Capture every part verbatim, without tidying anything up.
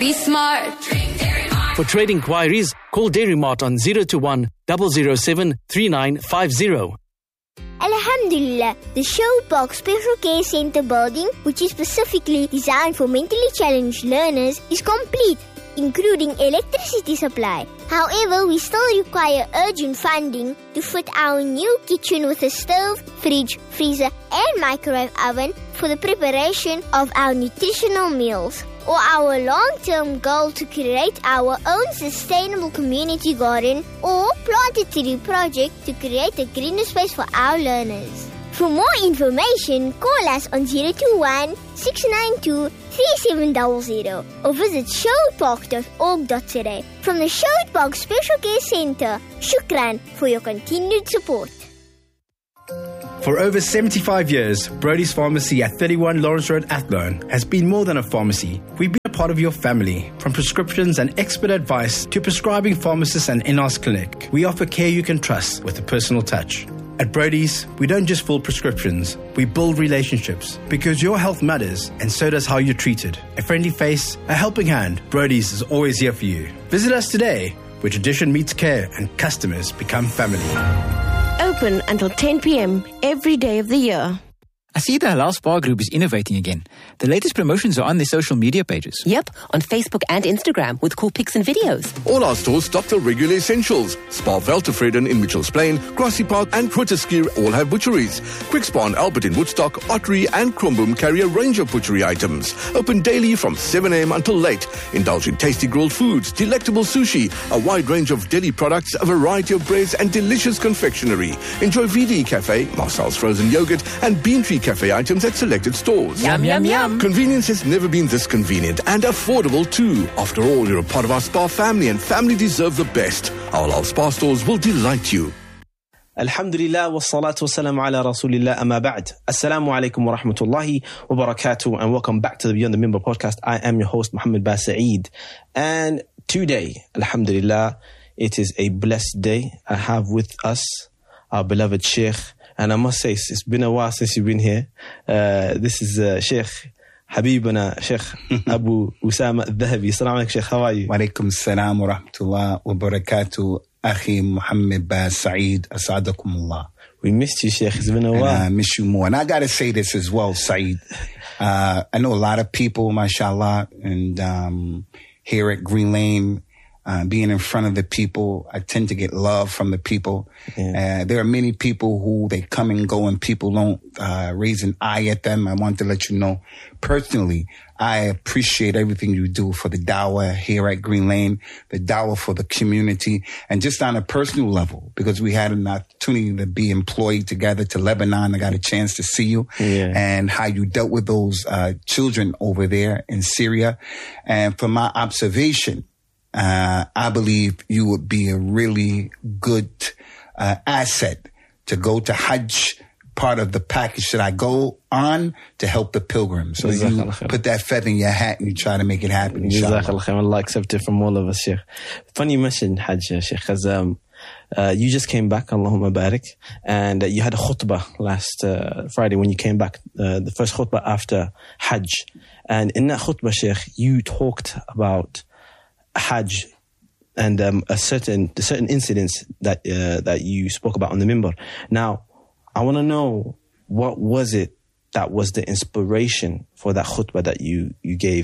Be smart. For trade inquiries, call Dairy Mart on zero two one, zero zero seven, three nine five zero. Alhamdulillah, the Shoutbox Special Care Center building, which is specifically designed for mentally challenged learners, is complete, including electricity supply. However, we still require urgent funding to fit our new kitchen with a stove, fridge, freezer and microwave oven for the preparation of our nutritional meals, or our long-term goal to create our own sustainable community garden, or Plant a Tree project to create a greener space for our learners. For more information, call us on zero two one, six nine two, three seven zero zero or visit shoutbox dot org dot z a. From the Shoutbox Special Care Center, shukran for your continued support. For over seventy-five years, Brody's Pharmacy at thirty-one Lawrence Road, Athlone, has been more than a pharmacy. We've been a part of your family, from prescriptions and expert advice to prescribing pharmacists and in-house clinic. We offer care you can trust with a personal touch. At Brody's, we don't just fill prescriptions, we build relationships, because your health matters and so does how you're treated. A friendly face, a helping hand, Brody's is always here for you. Visit us today, where tradition meets care and customers become family. Open until ten p.m. every day of the year. I see the Halal Spa Group is innovating again. The latest promotions are on their social media pages. Yep, on Facebook and Instagram with cool pics and videos. All our stores stock the regular essentials. Spa Veltevreden in Mitchells Plain, Grassy Park and Grooteskier all have butcheries. Quick Spa and Albert in Woodstock, Ottery and Kromboom carry a range of butchery items. Open daily from seven a.m. until late. Indulge in tasty grilled foods, delectable sushi, a wide range of deli products, a variety of breads and delicious confectionery. Enjoy V D Cafe, Marcel's frozen yogurt and Bean Tree Cafe items at selected stores. Yum, yum, yum. Convenience has never been this convenient and affordable too. After all, you're a part of our Spa family and family deserve the best. Our Halal Spa stores will delight you. Alhamdulillah wa salatu wa salam ala rasulillah amma ba'd. Assalamu alaikum wa rahmatullahi wa barakatuh, and welcome back to the Beyond the Mimbar podcast. I am your host, Muhammad Ba Saeed, and today, alhamdulillah, it is a blessed day. I have with us our beloved Sheikh, and I must say, it's been a while since you've been here. Uh, this is uh, Sheikh Habibana, Sheikh Abu Usama Al-Dhahabi. Assalamu alaikum, Sheikh. How are you? Wa alaikum salam wa rahmatullah wa barakatuh. Akhi Muhammad Ba Saeed, asadakumullah. We missed you, Sheikh. It's been a while. And I miss you more. And I got to say this as well, Saeed. Uh, I know a lot of people, mashallah, and um, here at Green Lane, Uh, being in front of the people, I tend to get love from the people. Yeah. Uh, there are many people who they come and go and people don't uh, raise an eye at them. I want to let you know personally, I appreciate everything you do for the dawah here at Green Lane, the dawah for the community, and just on a personal level, because we had an opportunity to be employed together to Lebanon. I got a chance to see you yeah. and how you dealt with those uh, children over there in Syria. And from my observation, Uh, I believe you would be a really good uh, asset to go to Hajj, part of the package that I go on to help the pilgrims. So you put that feather in your hat and you try to make it happen. Allah accept it from all of us, Sheikh. Funny you mentioned Hajj, Sheikh, because um, uh, you just came back, Allahumma barik, and uh, you had a khutbah last uh, Friday when you came back, uh, the first khutbah after Hajj. And in that khutbah, Sheikh, you talked about Hajj and um, a certain the certain incidents that uh, that you spoke about on the mimbar. Now, I want to know, what was it that was the inspiration for that khutbah that you you gave?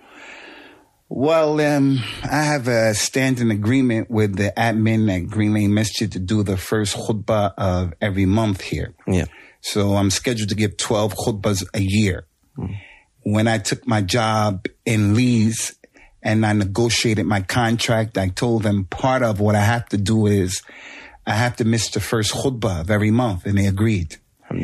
Well, um, I have a standing agreement with the admin at Green Lane Masjid to do the first khutbah of every month here. Yeah. So I'm scheduled to give twelve khutbahs a year. Mm. When I took my job in Leeds and I negotiated my contract, I told them part of what I have to do is I have to miss the first khutbah of every month, and they agreed.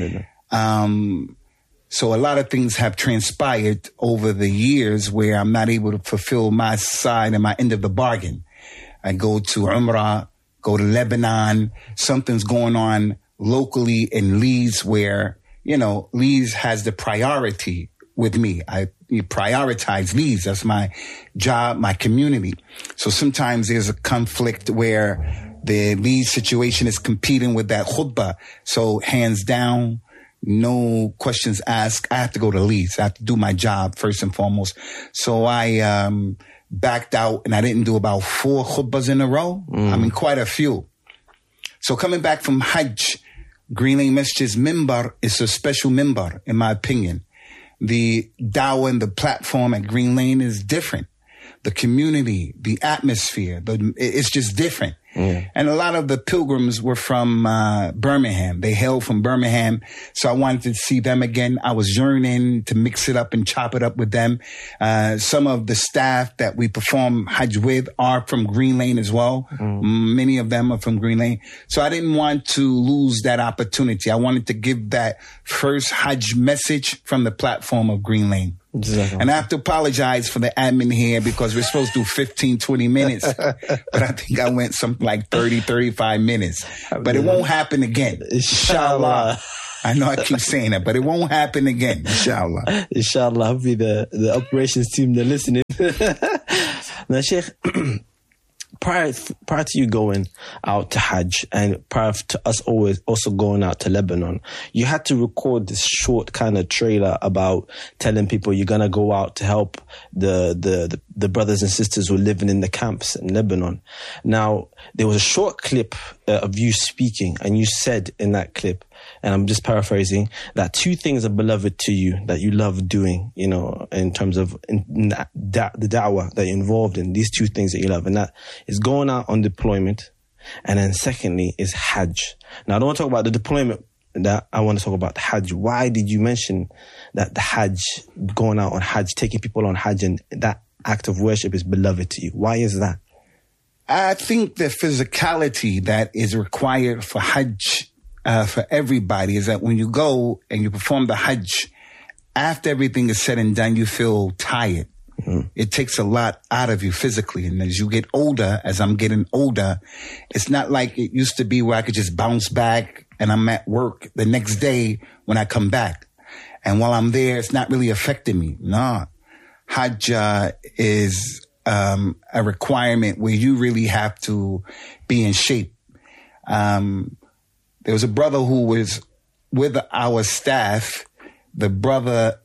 Um, so a lot of things have transpired over the years where I'm not able to fulfill my side and my end of the bargain. I go to Umrah, go to Lebanon, something's going on locally in Leeds where, you know, Leeds has the priority with me. I prioritize Leeds. That's my job, my community. So sometimes there's a conflict where the Leeds situation is competing with that khutbah. So hands down, no questions asked, I have to go to Leeds. I have to do my job first and foremost. So I um, backed out and I didn't do about four khutbahs in a row. Mm. I mean, quite a few. So coming back from Hajj, Green Lane Masjid's mimbar is a special mimbar, in my opinion. The dawah and the platform at Green Lane is different. The community, the atmosphere, the, it's just different. Mm. And a lot of the pilgrims were from uh, Birmingham. They hailed from Birmingham. So I wanted to see them again. I was yearning to mix it up and chop it up with them. Uh, some of the staff that we perform Hajj with are from Green Lane as well. Mm. Many of them are from Green Lane. So I didn't want to lose that opportunity. I wanted to give that first Hajj message from the platform of Green Lane. Exactly. And I have to apologize for the admin here because we're supposed to do fifteen, twenty minutes. But I think I went something like thirty, thirty-five minutes. But it won't happen again. Inshallah. I know I keep saying that, but it won't happen again. Inshallah. Inshallah. Hopefully the, the operations team, they're listening. Now, Sheikh, prior, prior to you going out to Hajj and prior to us always also going out to Lebanon, you had to record this short kind of trailer about telling people you're going to go out to help the, the, the, the brothers and sisters who are living in the camps in Lebanon. Now, there was a short clip uh, of you speaking, and you said in that clip, and I'm just paraphrasing, that two things are beloved to you that you love doing, you know, in terms of in, in that, da- the da'wah that you're involved in, these two things that you love. And that is going out on deployment. And then secondly is Hajj. Now, I don't want to talk about the deployment. That I want to talk about the Hajj. Why did you mention that the Hajj, going out on Hajj, taking people on Hajj, and that act of worship is beloved to you? Why is that? I think the physicality that is required for Hajj Uh, for everybody is that when you go and you perform the Hajj, after everything is said and done, you feel tired. Mm-hmm. It takes a lot out of you physically. And as you get older, as I'm getting older, it's not like it used to be where I could just bounce back and I'm at work the next day when I come back. And while I'm there, it's not really affecting me. No. Hajj uh, is um, a requirement where you really have to be in shape. Um, There was a brother who was with our staff. The brother,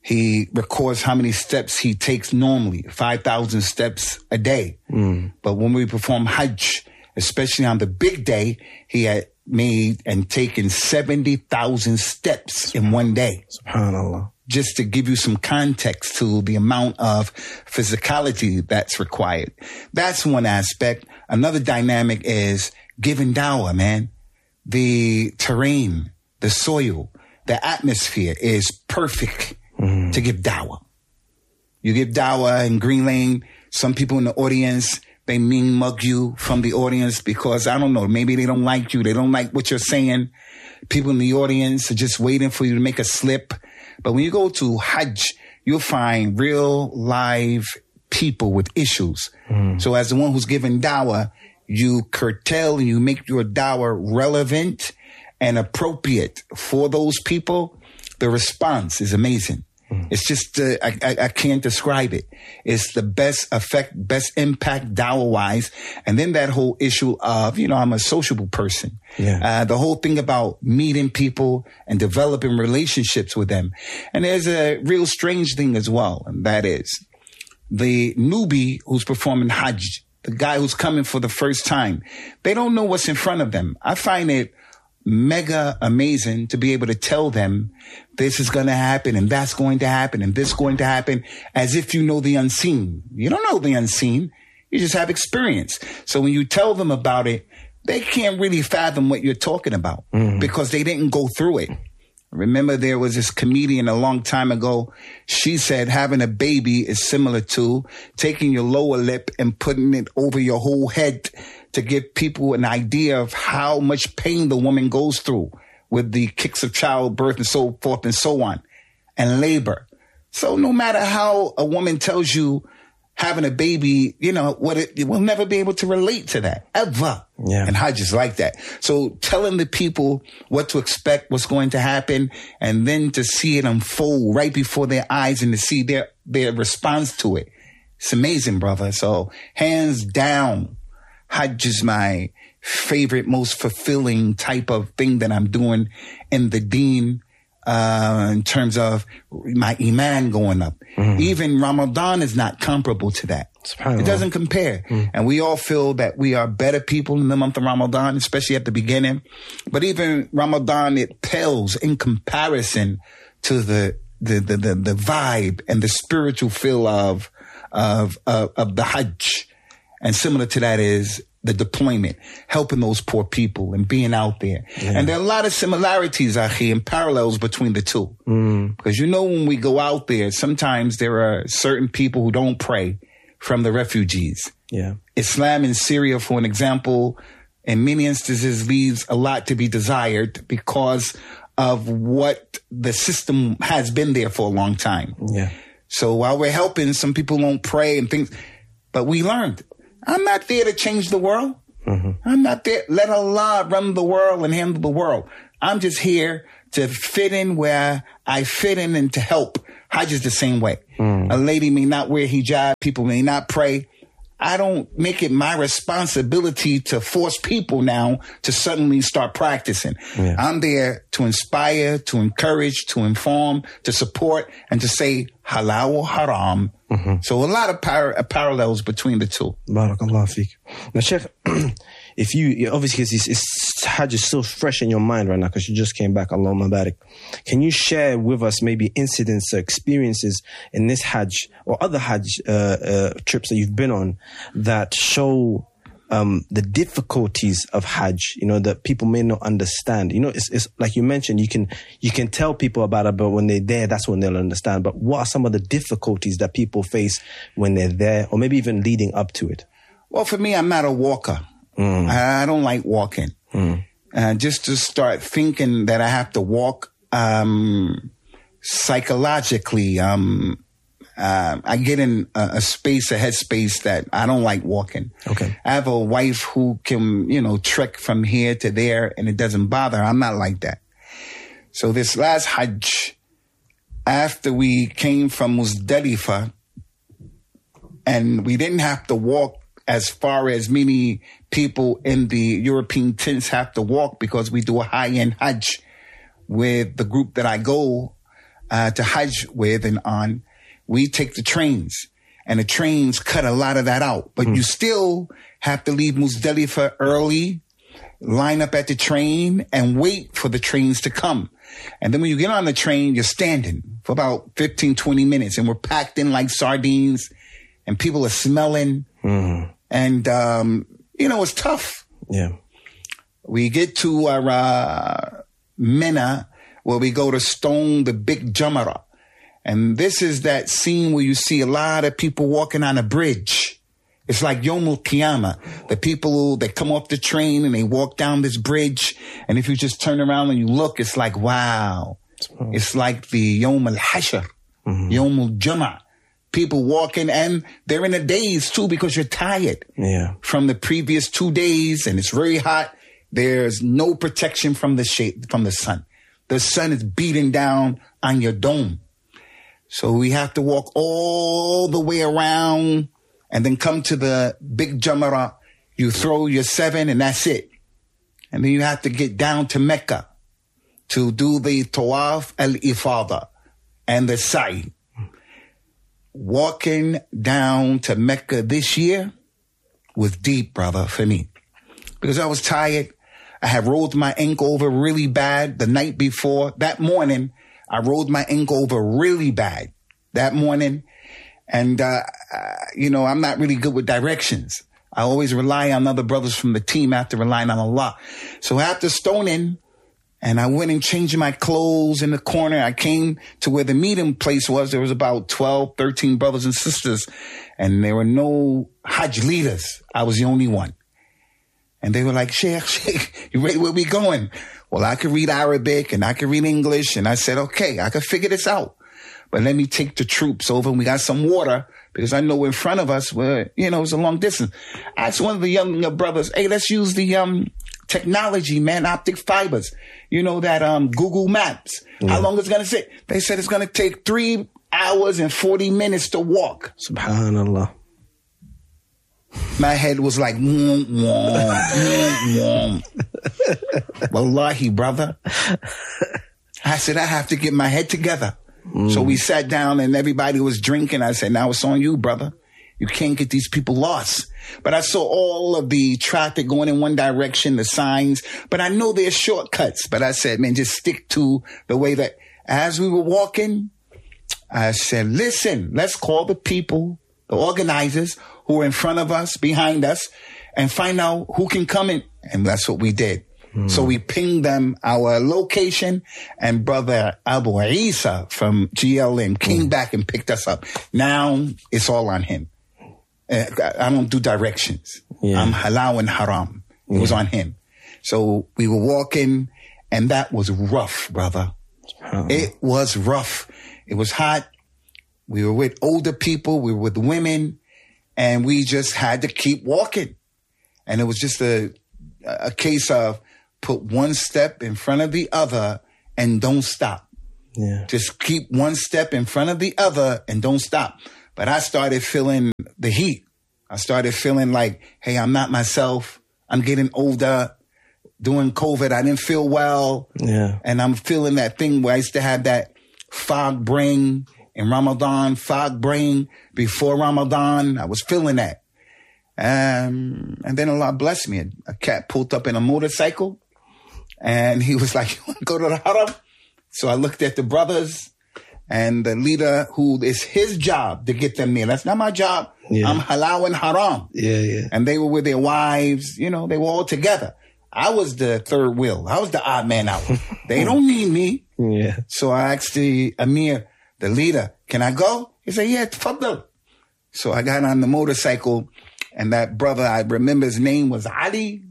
he records how many steps he takes normally, five thousand steps a day. Mm. But when we perform Hajj, especially on the big day, he had made and taken seventy thousand steps in one day. SubhanAllah. Just to give you some context to the amount of physicality that's required. That's one aspect. Another dynamic is giving dawah, man. The terrain, the soil, the atmosphere is perfect mm. to give dawah. You give dawah in Green Lane, some people in the audience, they mean mug you from the audience because, I don't know, maybe they don't like you. They don't like what you're saying. People in the audience are just waiting for you to make a slip. But when you go to Hajj, you'll find real live people with issues. Mm. So as the one who's giving dawah, you curtail and you make your dawah relevant and appropriate for those people. The response is amazing. Mm. It's just, uh, I, I, I can't describe it. It's the best effect, best impact dawah-wise. And then that whole issue of, you know, I'm a sociable person. Yeah. Uh, the whole thing about meeting people and developing relationships with them. And there's a real strange thing as well, and that is the newbie who's performing Hajj, the guy who's coming for the first time, they don't know what's in front of them. I find it mega amazing to be able to tell them this is going to happen and that's going to happen and this is going to happen as if you know the unseen. You don't know the unseen. You just have experience. So when you tell them about it, they can't really fathom what you're talking about mm-hmm. because they didn't go through it. Remember, there was this comedian a long time ago. She said having a baby is similar to taking your lower lip and putting it over your whole head to give people an idea of how much pain the woman goes through with the kicks of childbirth and so forth and so on, and labor. So no matter how a woman tells you having a baby, you know, what it, it will never be able to relate to that ever. Yeah. And Hajj is like that. So telling the people what to expect, what's going to happen, and then to see it unfold right before their eyes and to see their, their response to it. It's amazing, brother. So hands down, Hajj is my favorite, most fulfilling type of thing that I'm doing in the deen. uh, in terms of my iman going up. Mm. Even Ramadan is not comparable to that. It doesn't compare. Mm. And we all feel that we are better people in the month of Ramadan, especially at the beginning. But even Ramadan, it pales in comparison to the the the the, the vibe and the spiritual feel of, of of of the Hajj. And similar to that is the deployment, helping those poor people and being out there. Yeah. And there are a lot of similarities, Akhi, and parallels between the two. Mm. Because you know, when we go out there, sometimes there are certain people who don't pray from the refugees. Yeah. Islam in Syria, for an example, in many instances leaves a lot to be desired because of what the system has been there for a long time. Yeah. So while we're helping, some people won't pray and things, but we learned. I'm not there to change the world. Mm-hmm. I'm not there. Let Allah run the world and handle the world. I'm just here to fit in where I fit in and to help. Hajj is the same way. Mm. A lady may not wear hijab. People may not pray. I don't make it my responsibility to force people now to suddenly start practicing. Yeah. I'm there to inspire, to encourage, to inform, to support, and to say halal or haram. Mm-hmm. So a lot of par- parallels between the two. Barakallah feek. Now, Sheikh, if you, obviously it's, it's, Hajj is still fresh in your mind right now because you just came back, Allahumma barik. Can you share with us maybe incidents or experiences in this Hajj or other Hajj uh, uh, trips that you've been on that show um, the difficulties of Hajj, you know, that people may not understand? You know, it's, it's like you mentioned, you can you can tell people about it, but when they're there, that's when they'll understand. But what are some of the difficulties that people face when they're there, or maybe even leading up to it? Well, for me, I'm not a walker. Mm. I, I don't like walking. Mm. Uh, just to start thinking that I have to walk um, psychologically, um, uh, I get in a, a space, a headspace that I don't like walking. Okay. I have a wife who can, you know, trek from here to there and it doesn't bother. I'm not like that. So this last Hajj, after we came from Muzdalifah and we didn't have to walk as far as many people in the European tents have to walk because we do a high-end Hajj with the group that I go uh, to Hajj with and on. We take the trains, and the trains cut a lot of that out. But mm. you still have to leave Muzdalifah early, line up at the train, and wait for the trains to come. And then when you get on the train, you're standing for about fifteen, twenty minutes, and we're packed in like sardines, and people are smelling. Mm. And, um, you know, it's tough. Yeah. We get to our uh, Mina, where we go to stone the big Jamara. And this is that scene where you see a lot of people walking on a bridge. It's like Yomul Qiyamah. The people that come off the train and they walk down this bridge. And if you just turn around and you look, it's like, wow. Oh. It's like the Yom al-Hashr, mm-hmm. Yom al-Jama'ah. People walking, and they're in a daze too because you're tired yeah. from the previous two days, and it's very hot. There's no protection from the shade, from the sun. The sun is beating down on your dome. So we have to walk all the way around and then come to the big Jamara. You throw your seven and that's it. And then you have to get down to Mecca to do the Tawaf al-Ifada and the Sa'i. Walking down to Mecca this year was deep, brother, for me. Because I was tired. I had rolled my ankle over really bad the night before. That morning, I rolled my ankle over really bad that morning. And, uh, uh, you know, I'm not really good with directions. I always rely on other brothers from the team after relying on Allah. So after stoning, and I went and changed my clothes in the corner. I came to where the meeting place was. There was about twelve, thirteen brothers and sisters, and there were no Hajj leaders. I was the only one. And they were like, Sheikh, Sheikh, you ready? Where we going? Well, I could read Arabic and I could read English. And I said, okay, I could figure this out. But let me take the troops over and we got some water because I know in front of us, where, you know, it's a long distance. I asked one of the younger brothers, hey, let's use the um technology, man, optic fibers. You know, that um Google Maps. Yeah. How long is it going to take? They said it's going to take three hours and forty minutes to walk. Subhanallah. My head was like, mm, mm, mm, mm. Wallahi, brother. I said, I have to get my head together. Mm. So we sat down and everybody was drinking. I said, now it's on you, brother. You can't get these people lost. But I saw all of the traffic going in one direction, the signs, but I know there's shortcuts. But I said, man, just stick to the way that as we were walking, I said, listen, let's call the people, the organizers who are in front of us, behind us, and find out who can come in. And that's what we did. Mm. So we pinged them our location, and brother Abu Isa from G L M came mm. back and picked us up. Now it's all on him. Uh, I don't do directions. Yeah. I'm halal and haram. It yeah. was on him. So we were walking, and that was rough, brother. Oh. It was rough. It was hot. We were with older people. We were with women, and we just had to keep walking. And it was just a, a case of put one step in front of the other and don't stop. Yeah. Just keep one step in front of the other and don't stop. But I started feeling the heat. I started feeling like, hey, I'm not myself. I'm getting older. During COVID, I didn't feel well. Yeah. And I'm feeling that thing where I used to have that fog brain in Ramadan, fog brain before Ramadan. I was feeling that. Um, and then Allah blessed me. A, a cat pulled up in a motorcycle, and he was like, you want to go to the haram? So I looked at the brothers and the leader, who is his job to get them there. That's not my job. Yeah. I'm halal and haram. Yeah, yeah. And they were with their wives. You know, they were all together. I was the third wheel. I was the odd man out. They don't need me. Yeah. So I asked the Amir, the leader, can I go? He said, yeah, tfaddal. So I got on the motorcycle, and that brother, I remember his name was Ali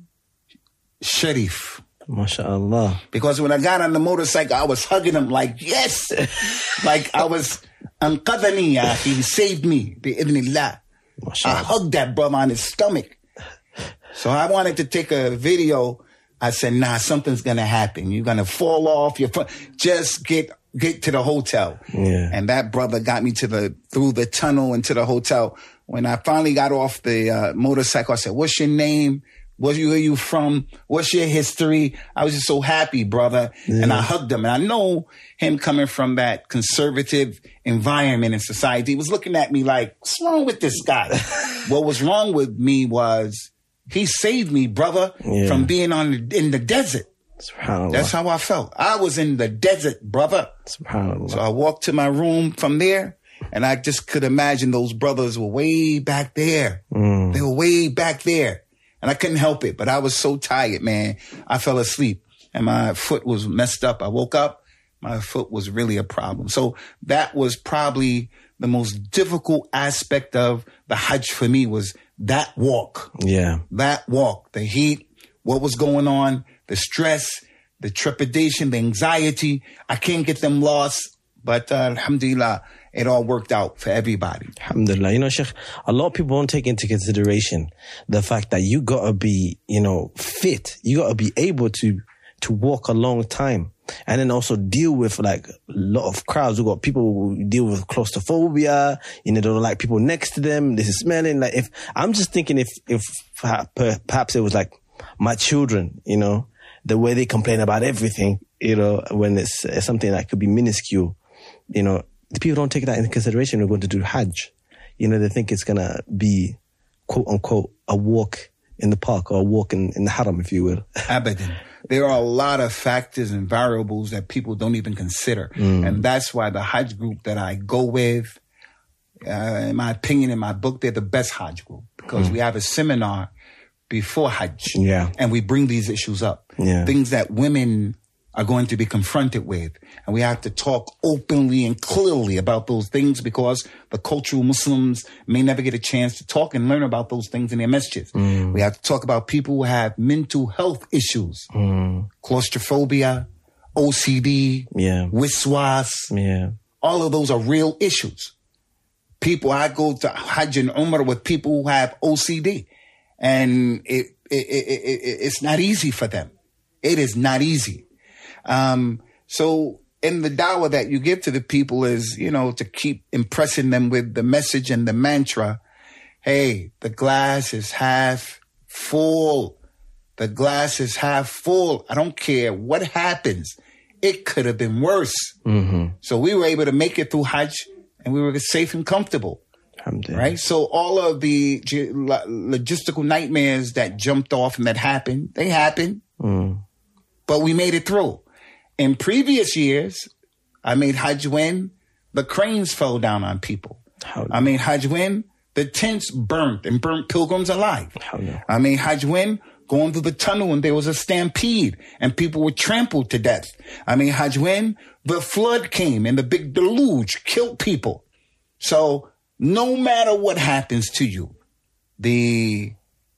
Sharif. MashaAllah. Because when I got on the motorcycle, I was hugging him like, yes. Like I was, anqadhani, he saved me. Bi-idhnillah. I hugged that brother on his stomach. So I wanted to take a video. I said, nah, something's going to happen. You're going to fall off your front. Just get get to the hotel. Yeah. And that brother got me to the through the tunnel into the hotel. When I finally got off the uh, motorcycle, I said, what's your name? Where you, where you from? What's your history? I was just so happy, brother. Yeah. And I hugged him. And I know him coming from that conservative environment in society. He was looking at me like, what's wrong with this guy? What was wrong with me was he saved me, brother, yeah. from being on in the desert. That's how I felt. I was in the desert, brother. So I walked to my room from there, and I just could imagine those brothers were way back there. Mm. They were way back there. And I couldn't help it, but I was so tired, man. I fell asleep, and my foot was messed up. I woke up, my foot was really a problem. So that was probably the most difficult aspect of the Hajj for me, was that walk. Yeah. That walk, the heat, what was going on, the stress, the trepidation, the anxiety. I can't get them lost, but uh, alhamdulillah, it all worked out for everybody. Alhamdulillah. You know, Sheikh, a lot of people don't take into consideration the fact that you gotta be, you know, fit. You gotta be able to, to walk a long time. And then also deal with like a lot of crowds. We've got people who deal with claustrophobia, you know, they don't like people next to them. This is smelling like, if I'm just thinking if, if perhaps it was like my children, you know, the way they complain about everything, you know, when it's, it's something that could be minuscule, you know, the people don't take that into consideration. We're going to do Hajj. You know, they think it's going to be quote unquote a walk in the park or a walk in, in the haram, if you will. Abadan. There are a lot of factors and variables that people don't even consider. Mm. And that's why the Hajj group that I go with, uh, in my opinion, in my book, they're the best Hajj group, because mm. we have a seminar before Hajj. Yeah. And we bring these issues up. Yeah. Things that women are going to be confronted with. And we have to talk openly and clearly about those things, because the cultural Muslims may never get a chance to talk and learn about those things in their masjids. Mm. We have to talk about people who have mental health issues, mm. claustrophobia, O C D, yeah. wiswas. Yeah. All of those are real issues. People, I go to Hajj and Umrah with people who have O C D, and it, it, it, it, it's not easy for them. It is not easy. Um, so in the dawah that you give to the people is, you know, to keep impressing them with the message and the mantra. Hey, the glass is half full. The glass is half full. I don't care what happens. it could have been worse. Mm-hmm. So we were able to make it through Hajj, and we were safe and comfortable. Right? So all of the ge- logistical nightmares that jumped off and that happened, they happened. Mm. But we made it through. In previous years, I made Hajj when the cranes fell down on people. How I made Hajj when the tents burnt and burnt pilgrims alive. How no. I made Hajj when going through the tunnel and there was a stampede and people were trampled to death. I made Hajj when the flood came and the big deluge killed people. So no matter what happens to you, the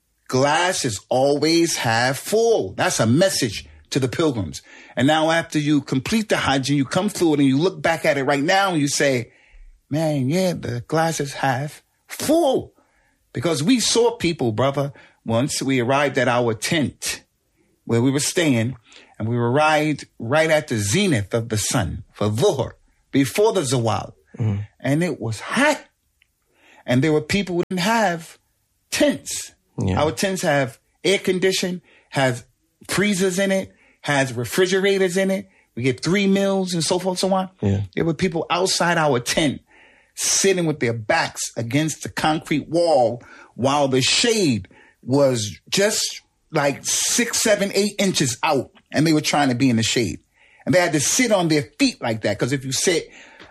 glass is always half full. That's a message to the pilgrims. And now after you complete the Hajj and you come through it and you look back at it right now and you say, man, yeah, the glass is half full. Because we saw people, brother, once we arrived at our tent where we were staying, and we arrived right at the zenith of the sun for Dhuhr, before the Zawal. Mm. And it was hot. And there were people who didn't have tents. Yeah. Our tents have air conditioning, has freezers in it, has refrigerators in it. We get three meals and so forth and so on. Yeah. There were people outside our tent sitting with their backs against the concrete wall while the shade was just like six, seven, eight inches out, and they were trying to be in the shade. And they had to sit on their feet like that, because if you sit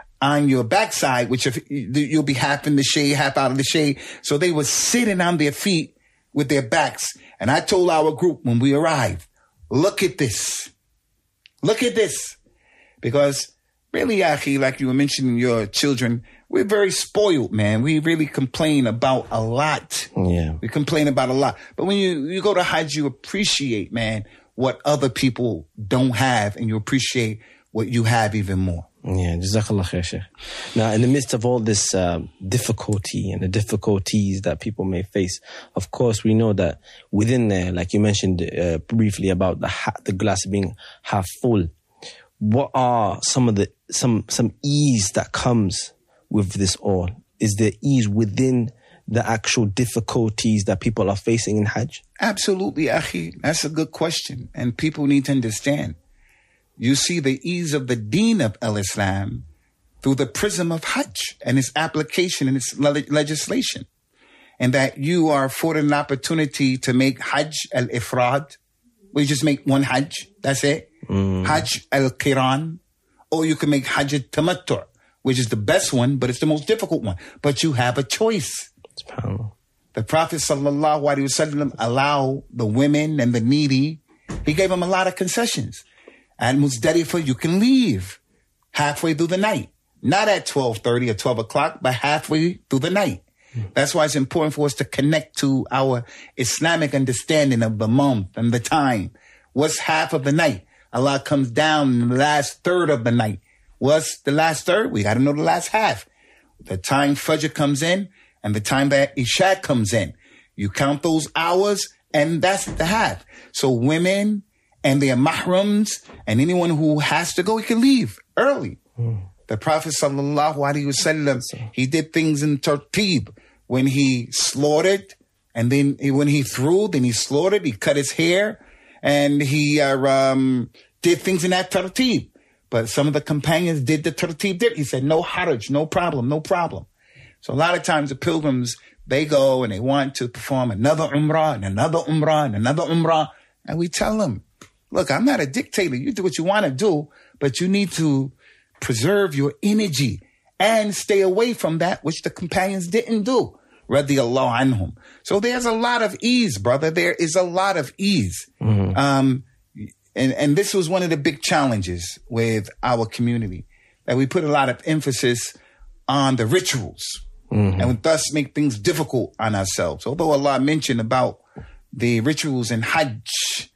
on your backside, which if, you'll be half in the shade, half out of the shade. So they were sitting on their feet with their backs. And I told our group when we arrived, look at this. Look at this. Because really, Akhi, like you were mentioning your children, we're very spoiled, man. We really complain about a lot. Yeah. We complain about a lot. But when you, you go to Hajj, you appreciate, man, what other people don't have, and you appreciate what you have even more. Yeah, Jazakallah khair, Sheikh. Now, in the midst of all this uh, difficulty and the difficulties that people may face, of course, we know that within there, like you mentioned uh, briefly about the ha- the glass being half full, what are some of the some some ease that comes with this all? Is there ease within the actual difficulties that people are facing in Hajj? Absolutely, Akhi. That's a good question. And people need to understand. You see the ease of the deen of al-Islam through the prism of Hajj and its application and its le- legislation. And that you are afforded an opportunity to make Hajj al-Ifrad, where you just make one Hajj, that's it. Mm. Hajj al-Qiran, or you can make Hajj al-Tamattu', which is the best one, but it's the most difficult one. But you have a choice. SubhanAllah. The Prophet sallallahu alaihi wasallam allowed the women and the needy, he gave them a lot of concessions. At Muzdalifah, you can leave halfway through the night. Not at twelve thirty or twelve o'clock, but halfway through the night. Mm. That's why it's important for us to connect to our Islamic understanding of the month and the time. What's half of the night? Allah comes down in the last third of the night. What's the last third? We got to know the last half. The time Fajr comes in and the time that Isha comes in. You count those hours, and that's the half. So women and their mahrams and anyone who has to go, he can leave early. Mm. The Prophet sallallahu alaihi wasallam, he did things in tartib. When he slaughtered, and then when he threw, then he slaughtered, he cut his hair, and he uh, um, did things in that tartib. But some of the companions did the tartib did. He said, no haraj, no problem, no problem. So a lot of times the pilgrims, they go and they want to perform another umrah and another umrah and another umrah. And we tell them, look, I'm not a dictator. You do what you want to do, but you need to preserve your energy and stay away from that which the companions didn't do. Radiyallahu anhum. So there's a lot of ease, brother. There is a lot of ease. Mm-hmm. Um, and, and this was one of the big challenges with our community, that we put a lot of emphasis on the rituals, mm-hmm. and thus make things difficult on ourselves. Although Allah mentioned about the rituals in Hajj,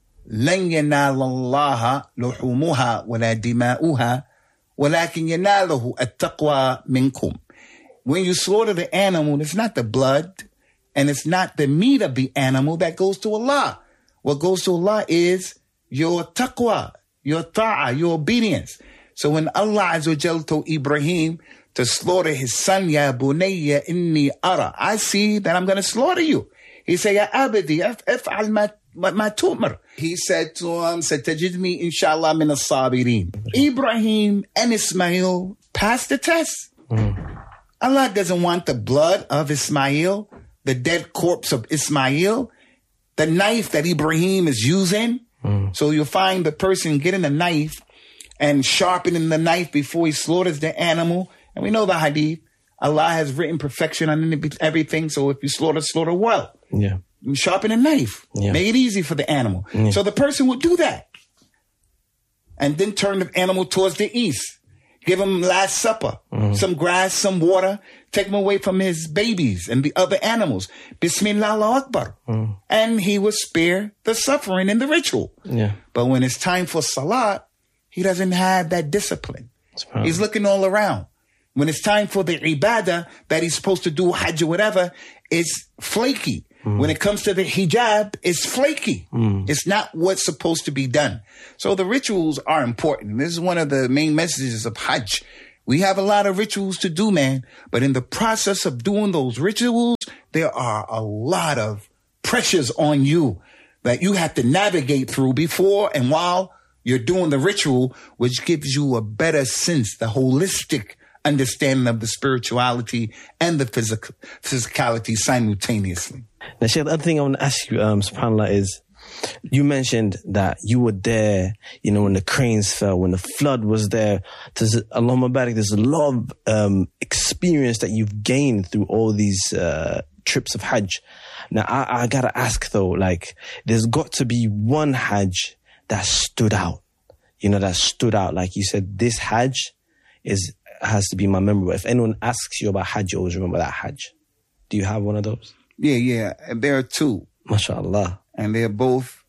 لن ينال الله لحومها ولا دماؤها ولكن يناله التقوى منكم. When you slaughter the animal, it's not the blood and it's not the meat of the animal that goes to Allah. What goes to Allah is your taqwa, your ta'ah, your obedience. So when Allah Azza wa Jal told Ibrahim to slaughter his son, Ya bunayya inni ara, I see that I'm going to slaughter you. He said, Ya abdi, if'al ma my tumor. He said to him, Satajidni inshallah min as-sabirin. Ibrahim and Ismail passed the test. Mm. Allah doesn't want the blood of Ismail, the dead corpse of Ismail, the knife that Ibrahim is using. Mm. So you'll find the person getting a knife and sharpening the knife before he slaughters the animal. And we know the hadith. Allah has written perfection on everything. So if you slaughter, slaughter well. Yeah. You sharpen a knife. Yeah. Make it easy for the animal. Yeah. So the person would do that. And then turn the animal towards the east. Give him Last Supper. Mm. Some grass, some water. Take him away from his babies and the other animals. Bismillah Allahu Akbar. Mm. And he would spare the suffering in the ritual. Yeah. But when it's time for salat, he doesn't have that discipline. He's looking all around. When it's time for the ibadah that he's supposed to do, hajj or whatever, it's flaky. Mm. When it comes to the hijab, it's flaky. Mm. It's not what's supposed to be done. So the rituals are important. This is one of the main messages of hajj. We have a lot of rituals to do, man. But in the process of doing those rituals, there are a lot of pressures on you that you have to navigate through before and while you're doing the ritual, which gives you a better sense, the holistic understanding of the spirituality and the physic- physicality simultaneously. Now, Sheikh, the other thing I want to ask you, um, subhanAllah, is you mentioned that you were there, you know, when the cranes fell, when the flood was there. There's, Allahumma barik, there's a lot of um, experience that you've gained through all these uh, trips of Hajj. Now, I, I got to ask, though, like, there's got to be one Hajj that stood out, you know, that stood out. Like you said, this Hajj is has to be my memory. If anyone asks you about Hajj, you always remember that Hajj. Do you have one of those? Yeah, yeah. There are two. MashaAllah. And they're both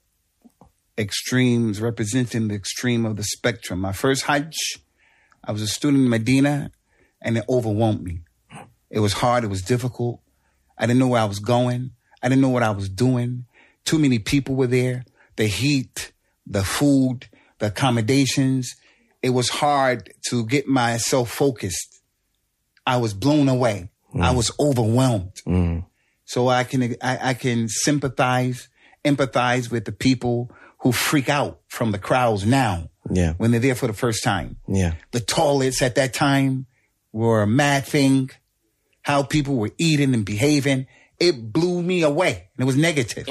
extremes representing the extreme of the spectrum. My first Hajj, I was a student in Medina, and it overwhelmed me. It was hard. It was difficult. I didn't know where I was going. I didn't know what I was doing. Too many people were there. The heat, the food, the accommodations. It was hard to get myself focused. I was blown away. Mm. I was overwhelmed. Mm. So I can I, I can sympathize, empathize with the people who freak out from the crowds now. Yeah. When they're there for the first time. Yeah. The toilets at that time were a mad thing. How people were eating and behaving. It blew me away. And it was negative.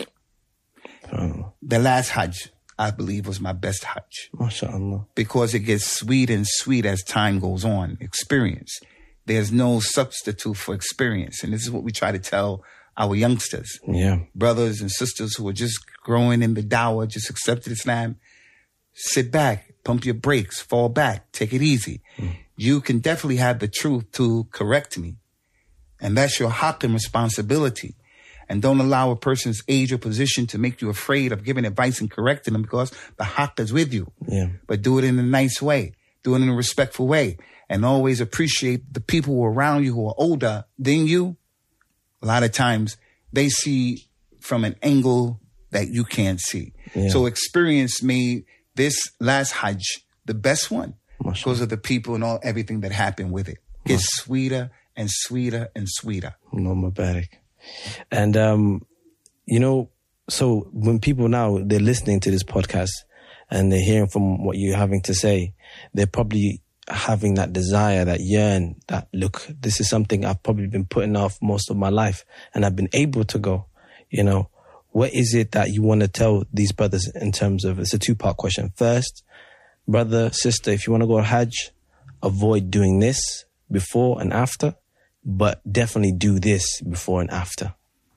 Oh. The last Hajj, I believe, was my best Hajj. MashaAllah. Because it gets sweet and sweet as time goes on. Experience. There's no substitute for experience. And this is what we try to tell our youngsters. Yeah. Brothers and sisters who are just growing in the dawah, just accepted Islam. Sit back, pump your brakes, fall back, take it easy. Mm. You can definitely have the truth to correct me. And that's your haqq and responsibility. And don't allow a person's age or position to make you afraid of giving advice and correcting them, because the haqq is with you. Yeah. But do it in a nice way. Do it in a respectful way. And always appreciate the people who are around you who are older than you. A lot of times they see from an angle that you can't see. Yeah. So experience made this last Hajj the best one because of the people and all everything that happened with it. It's sweeter and sweeter and sweeter. Allahumma barik. And, um, you know, so when people now, they're listening to this podcast and they're hearing from what you're having to say, they're probably having that desire, that yearn, that, look, this is something I've probably been putting off most of my life and I've been able to go. You know, what is it that you want to tell these brothers in terms of, it's a two-part question. First, brother, sister, if you want to go to Hajj, avoid doing this before and after, but definitely do this before and after.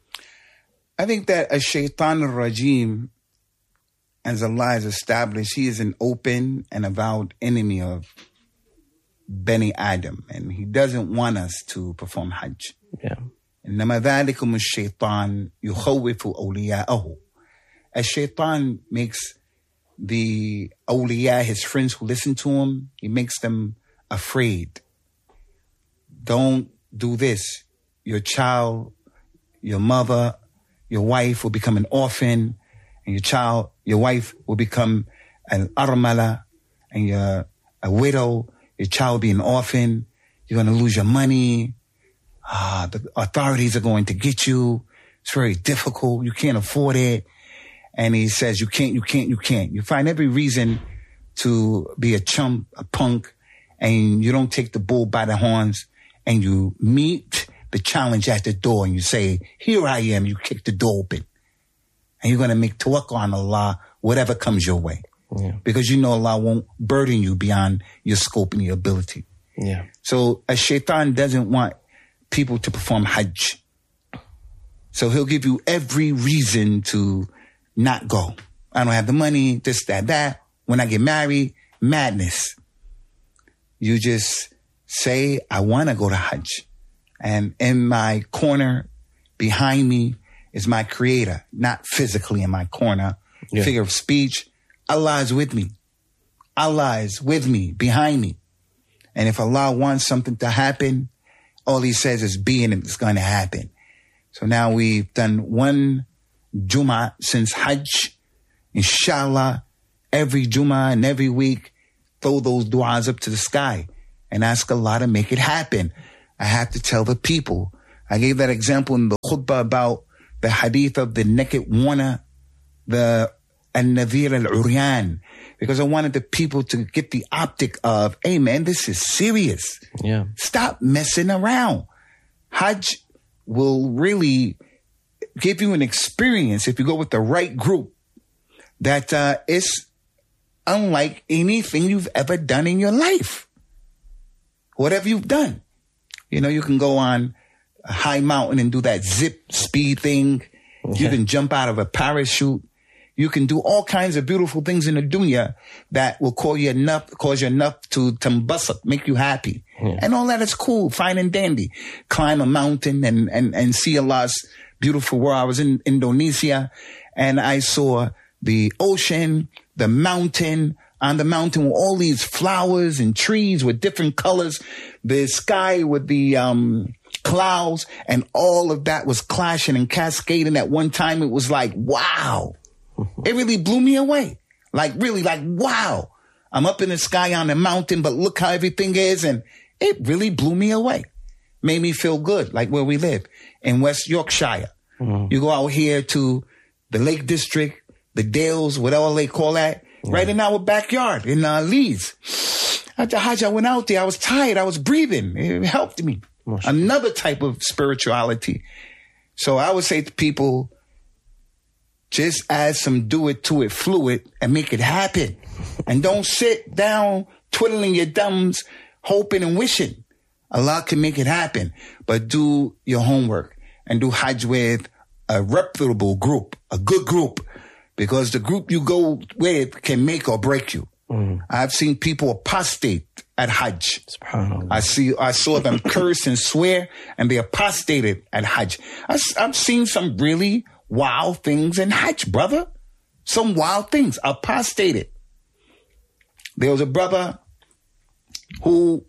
I think that a shaitan al-rajim, as Allah has established, he is an open and avowed enemy of Bani Adam, and he doesn't want us to perform Hajj. Yeah. إنما ذلكم الشيطان يخوف أولياءه. A shaitan makes the awliya, his friends who listen to him, he makes them afraid. Don't do this. Your child, your mother, your wife will become an orphan, and your child, your wife will become an armala, and you're a widow. Your child will be an orphan. You're going to lose your money. Ah, the authorities are going to get you. It's very difficult. You can't afford it. and he says, you can't, you can't, you can't. You find every reason to be a chump, a punk, and you don't take the bull by the horns, and you meet the challenge at the door, and you say, here I am. You kick the door open, and you're going to make tawakkul on Allah, whatever comes your way. Yeah. Because you know Allah won't burden you beyond your scope and your ability. Yeah. So a shaitan doesn't want people to perform Hajj. So he'll give you every reason to not go. I don't have the money, this, that, that. When I get married, madness. You just say, I want to go to Hajj. And in my corner, behind me, is my creator. Not physically in my corner. Yeah. Figure of speech. Allah is with me. Allah is with me, behind me. And if Allah wants something to happen, all he says is be and it's going to happen. So now we've done one Jummah since Hajj. Inshallah, every Jummah and every week, throw those du'as up to the sky and ask Allah to make it happen. I have to tell the people. I gave that example in the khutbah about the hadith of the naked warner, the An-Nadhir al-Uryan, because I wanted the people to get the optic of, hey man, this is serious. Yeah. Stop messing around. Hajj will really give you an experience if you go with the right group that uh, is unlike anything you've ever done in your life. Whatever you've done. You know, you can go on a high mountain and do that zip speed thing. Yeah. You can jump out of a parachute. You can do all kinds of beautiful things in the dunya that will cause you enough, cause you enough to tambassak, make you happy. Yeah. And all that is cool, fine and dandy. Climb a mountain and, and, and see Allah's beautiful world. I was in Indonesia and I saw the ocean, the mountain. On the mountain were all these flowers and trees with different colors. The sky with the um, clouds, and all of that was clashing and cascading at one time. It was like, wow. It really blew me away. Like, really, like, wow. I'm up in the sky on the mountain, but look how everything is. And it really blew me away. Made me feel good, like where we live in West Yorkshire. Mm-hmm. You go out here to the Lake District, the Dales, whatever they call that, mm-hmm. right in our backyard in uh, Leeds. After Hajj, I went out there. I was tired. I was breathing. It helped me. Most Another type of spirituality. So I would say to people, just add some do it to it fluid and make it happen. And don't sit down twiddling your thumbs, hoping and wishing. Allah can make it happen. But do your homework and do Hajj with a reputable group, a good group, because the group you go with can make or break you. Mm. I've seen people apostate at Hajj. I see, I saw them curse and swear, and they apostated at Hajj. I, I've seen some really wild things in Hajj, brother. Some wild things. Apostated. There was a brother who,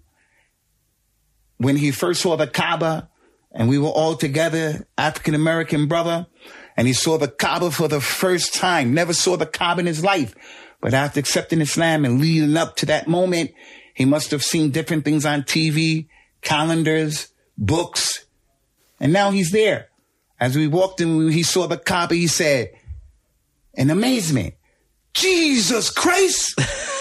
when he first saw the Kaaba, and we were all together, African-American brother, and he saw the Kaaba for the first time, never saw the Kaaba in his life. But after accepting Islam and leading up to that moment, he must have seen different things on T V, calendars, books, and now he's there. As we walked in, he saw the Kaaba, he said, in amazement, Jesus Christ.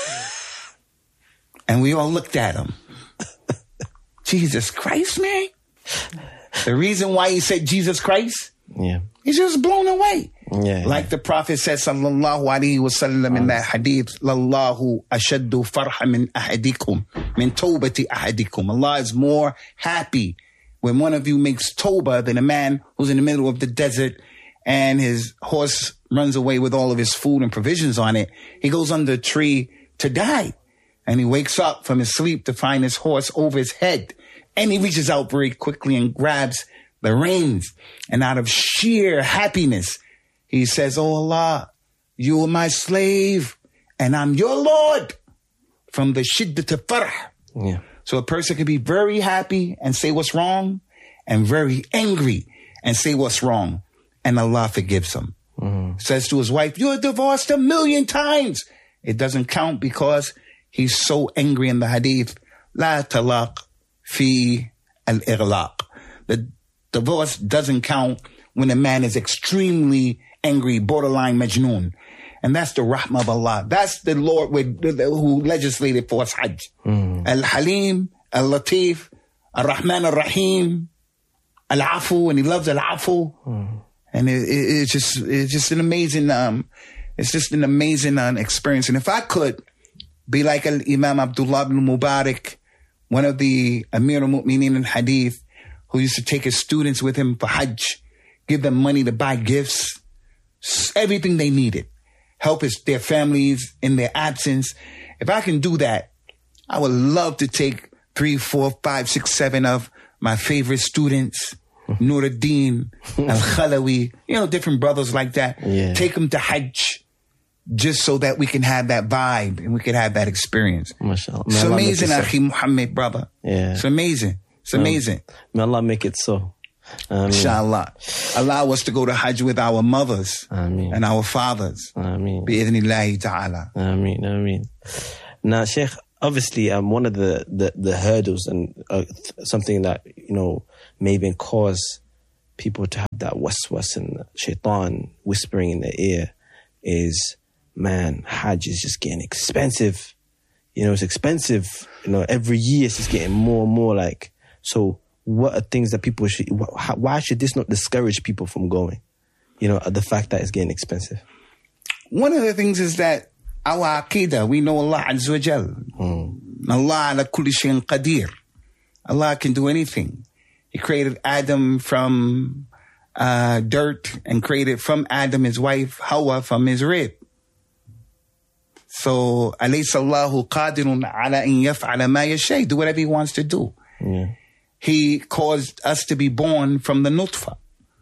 And we all looked at him. Jesus Christ, man? The reason why he said Jesus Christ? Yeah. He's just blown away. Yeah, like yeah. the Prophet said, sallallahu alayhi wa sallam, in that hadith, Lallahu ashaddu farha min ahadikum, min tawbati ahadikum. Allah is more happy when one of you makes tawbah than a man who's in the middle of the desert and his horse runs away with all of his food and provisions on it. He goes under a tree to die. And he wakes up from his sleep to find his horse over his head. And he reaches out very quickly and grabs the reins. And out of sheer happiness, he says, oh Allah, you are my slave and I'm your Lord. From the shiddat of farh. Yeah. So a person can be very happy and say what's wrong, and very angry and say what's wrong, and Allah forgives him. Mm-hmm. Says to his wife, you're divorced a million times. It doesn't count because he's so angry in the hadith. La talaq fi al-ighlaq. The divorce doesn't count when a man is extremely angry, borderline Majnoon. And that's the rahmah of Allah. That's the Lord with, who legislated for us Hajj. Mm. Al-Halim, Al-Latif, Al-Rahman, Al-Rahim, Al-Afu, and he loves Al-Afu. Mm. And it, it, it's just it's just an amazing, um, it's just an amazing uh, experience. And if I could be like Imam Abdullah ibn Mubarak, one of the Amir al-Mu'mineen in Hadith, who used to take his students with him for Hajj, give them money to buy gifts, everything they needed, help his, their families in their absence. If I can do that, I would love to take three, four, five, six, seven of my favorite students, Nuruddin, Al-Khalawi, you know, different brothers like that. Yeah. Take them to Hajj just so that we can have that vibe and we can have that experience. MashaAllah. It's amazing, Akhi Muhammad, brother. Yeah. It's amazing. It's amazing. May Allah make it so. Ameen. Inshallah. Allow us to go to Hajj with our mothers Ameen. And our fathers. Ameen. Bi-idhnillahi ta'ala. Ameen. Ameen. Now, Sheikh, obviously, um, one of the, the, the hurdles and uh, th- something that, you know, may even cause people to have that waswas and shaitan whispering in their ear is, man, Hajj is just getting expensive. You know, it's expensive. You know, every year it's just getting more and more like, so what are things that people should, why should this not discourage people from going? You know, the fact that it's getting expensive. One of the things is that our Aqidah, we know Allah Azza wa Jal. Mm. Allah ala kulli shayin qadir. Allah can do anything. He created Adam from uh, dirt and created from Adam his wife Hawa from his rib. So, alaysa Allahu qadirun ala an yaf'ala ma yashay. Do whatever he wants to do. Yeah. He caused us to be born from the nutfa.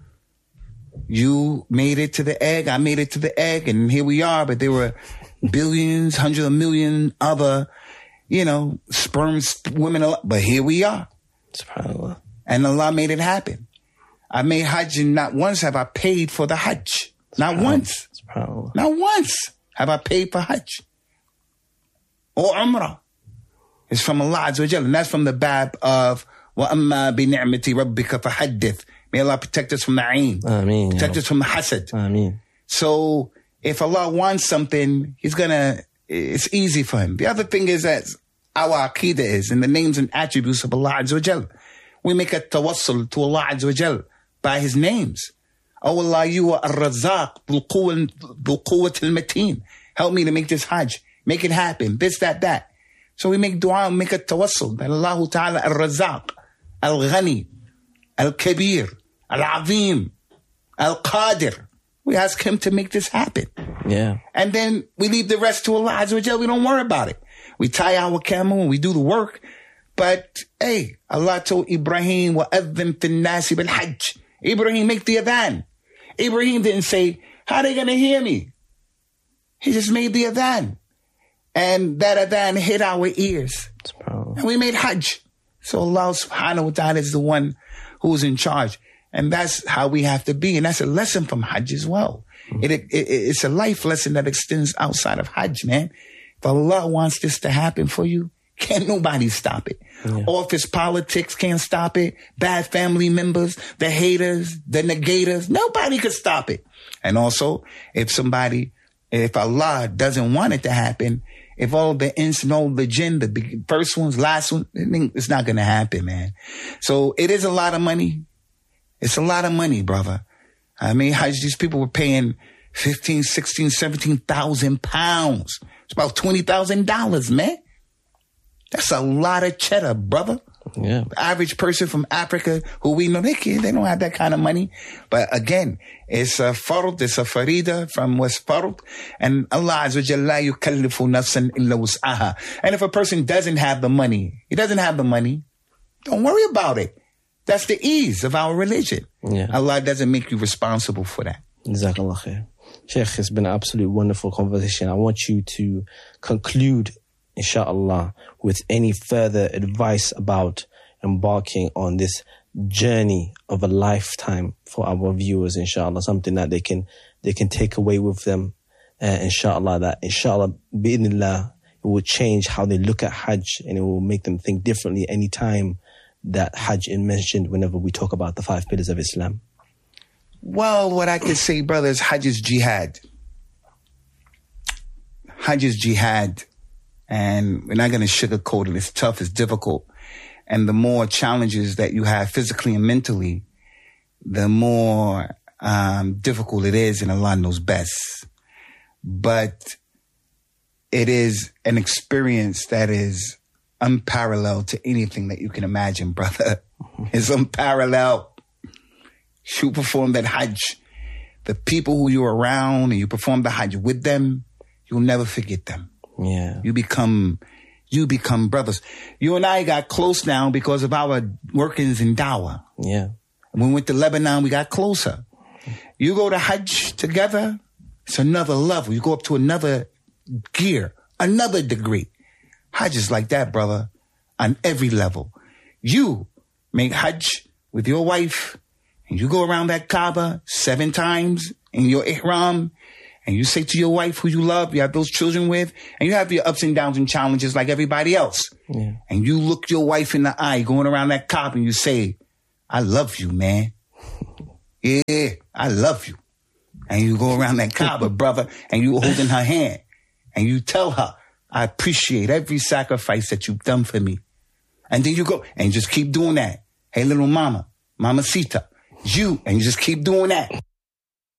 You made it to the egg, I made it to the egg, and here we are. But there were billions, hundreds of millions other, you know, sperms, women, but here we are. SubhanAllah. And Allah made it happen. I made Hajj, and not once have I paid for the Hajj. Not once. SubhanAllah. Not once have I paid for Hajj. Or Umrah. It's from Allah Azza wa Jalla. And that's from the bab of وَأَمَّا بِنِعْمَةِ رَبِّكَ فَحَدِّثْ. May Allah protect us from the ayn. Ameen. Protect us from the hasad. Ameen. So if Allah wants something, he's going to, it's easy for him. The other thing is that our Aqidah is in the names and attributes of Allah Azza wa Jalla. We make a tawassul to Allah Azza wa Jalla by his names. Oh Allah, you are Ar-Razzaq, Dhul Quwwat al-Mateen. Help me to make this Hajj. Make it happen. This, that, that. So we make dua, make a tawassul. That Allah Ta'ala Ar-Razzaq, Al-Ghani, Al-Kabir, Al-Azim, Al-Qadir. We ask him to make this happen. Yeah. And then we leave the rest to Allah Azza wa Jalla. We don't worry about it. We tie our camel and we do the work. But, hey, Allah told Ibrahim, وَأَذِّن فِي النَّاسِ بِالْحَجِّ. Ibrahim, make the adhan. Ibrahim didn't say, how are they going to hear me? He just made the adhan. And that adhan hit our ears. And we made Hajj. So Allah subhanahu wa ta'ala is the one who's in charge. And that's how we have to be. And that's a lesson from Hajj as well. Mm-hmm. It, it, it's a life lesson that extends outside of Hajj, man. If Allah wants this to happen for you, can't nobody stop it. Yeah. Office politics can't stop it. Bad family members, the haters, the negators, nobody could stop it. And also, if somebody, if Allah doesn't want it to happen, if all the ins and all the jinn, the first ones, last one, it's not going to happen, man. So it is a lot of money. It's a lot of money, brother. I mean, Hajj, these people were paying fifteen, sixteen, seventeen thousand pounds. It's about twenty thousand dollars, man. That's a lot of cheddar, brother. Yeah. The average person from Africa who we know, they can't, they don't have that kind of money. But again, it's a fard, it's a farida from West Fard. And Allah Azza wa Jalla la yukallifu nafsan illa wus'aha. And if a person doesn't have the money, he doesn't have the money, don't worry about it. That's the ease of our religion. Yeah. Allah doesn't make you responsible for that. Jazakallah khair. Sheikh, it's been an absolute wonderful conversation. I want you to conclude, inshallah, with any further advice about embarking on this journey of a lifetime for our viewers, inshallah, something that they can they can take away with them, uh, inshallah, that inshallah, bi'idhnillah, it will change how they look at Hajj, and it will make them think differently any time that Hajj is mentioned whenever we talk about the five pillars of Islam. Well, what I can say, brother, is Hajj is jihad. Hajj is jihad. And we're not going to sugarcoat it. It's tough. It's difficult. And the more challenges that you have physically and mentally, the more um, difficult it is, and Allah knows best. But it is an experience that is unparalleled to anything that you can imagine, brother. It's unparalleled. You perform that Hajj. The people who you're around and you perform the Hajj with them, you'll never forget them. Yeah. You become, you become brothers. You and I got close now because of our workings in Dawah. Yeah. When we went to Lebanon, we got closer. You go to Hajj together, it's another level. You go up to another gear, another degree. Hajj is like that, brother, on every level. You make Hajj with your wife, and you go around that Kaaba seven times in your ihram, and you say to your wife who you love, you have those children with, and you have your ups and downs and challenges like everybody else. Yeah. And you look your wife in the eye going around that Kaaba and you say, I love you, man. Yeah, I love you. And you go around that Kaaba, brother, and you holding her hand. And you tell her, I appreciate every sacrifice that you've done for me. And then you go and just keep doing that. Hey, little mama, mamacita, you, and you just keep doing that.